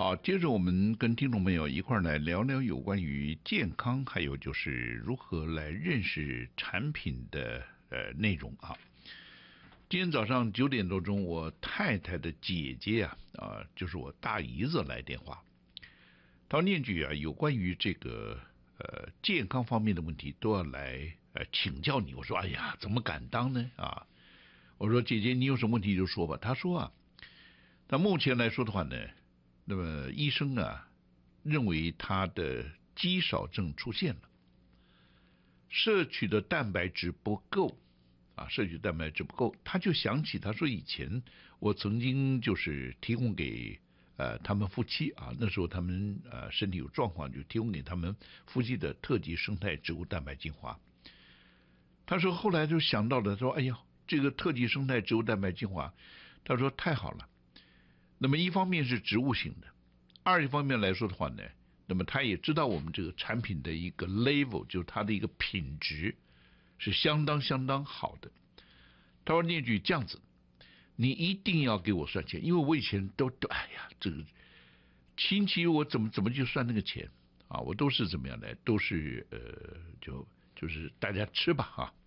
好，接着我们跟听众朋友一块儿来聊聊有关于健康，还有就是如何来认识产品的内容啊。今天早上9点多钟，我太太的姐姐就是我大姨子来电话，她说念句有关于这个健康方面的问题都要来请教你。我说哎呀，怎么敢当呢啊？我说姐姐，你有什么问题就说吧。她说她目前来说的话呢，那么医生认为她的肌少症出现了，摄取的蛋白质不够摄取蛋白质不够。她就想起她说以前我曾经就是提供给他们夫妻那时候他们身体有状况，就提供给他们夫妻的特级生态植物蛋白精华。她说后来就想到了，说哎呀，这个特级生态植物蛋白精华，她说太好了。那么一方面是植物性的，二一方面来说的话呢，那么他也知道我们这个产品的一个 level， 就是它的一个品质是相当好的。他说那句这样子，你一定要给我算钱，因为我以前都哎呀，这个亲戚我怎么就算那个钱我都是怎么样的，都是就是大家吃吧